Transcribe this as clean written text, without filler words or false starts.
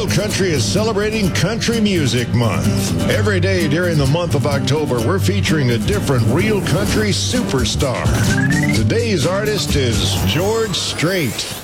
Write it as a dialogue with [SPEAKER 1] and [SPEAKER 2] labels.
[SPEAKER 1] Country is celebrating Country Music Month. Every day during the month of October, we're featuring a different Real Country superstar. Today's artist is George Strait.